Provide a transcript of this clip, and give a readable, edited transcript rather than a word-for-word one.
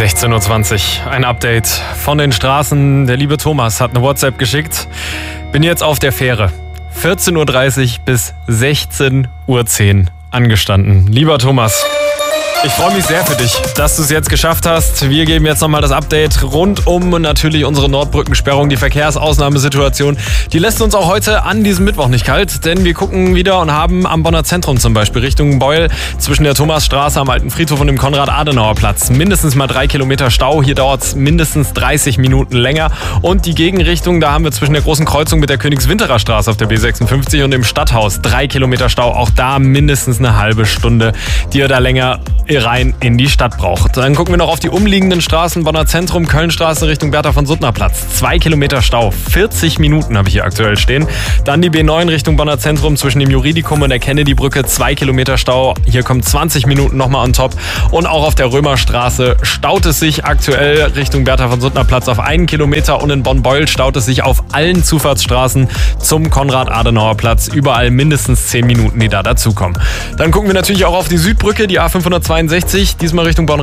16:20 Uhr, ein Update von den Straßen. Der liebe Thomas hat eine WhatsApp geschickt. Bin jetzt auf der Fähre. 14:30 Uhr bis 16:10 Uhr angestanden. Lieber Thomas, ich freue mich sehr für dich, dass du es jetzt geschafft hast. Wir geben jetzt nochmal das Update rund um natürlich unsere Nordbrückensperrung, die Verkehrsausnahmesituation. Die lässt uns auch heute an diesem Mittwoch nicht kalt, denn wir gucken wieder und haben am Bonner Zentrum zum Beispiel Richtung Beul zwischen der Thomasstraße am Alten Friedhof und dem Konrad-Adenauer-Platz mindestens mal 3 Kilometer Stau. Hier dauert es mindestens 30 Minuten länger. Und die Gegenrichtung, da haben wir zwischen der großen Kreuzung mit der Königswinterer Straße auf der B56 und dem Stadthaus 3 Kilometer Stau. Auch da mindestens eine halbe Stunde, die ihr da länger rein in die Stadt braucht. Dann gucken wir noch auf die umliegenden Straßen. Bonner Zentrum, Kölnstraße Richtung Bertha von Suttner Platz. 2 Kilometer Stau, 40 Minuten habe ich hier aktuell stehen. Dann die B9 Richtung Bonner Zentrum zwischen dem Juridikum und der Kennedy-Brücke. 2 Kilometer Stau. Hier kommen 20 Minuten nochmal on top. Und auch auf der Römerstraße staut es sich aktuell Richtung Bertha von Suttner Platz auf 1 Kilometer. Und in Bonn-Beul staut es sich auf allen Zufahrtsstraßen zum Konrad-Adenauer Platz. Überall mindestens 10 Minuten, die da dazukommen. Dann gucken wir natürlich auch auf die Südbrücke, die A562, diesmal Richtung Bonn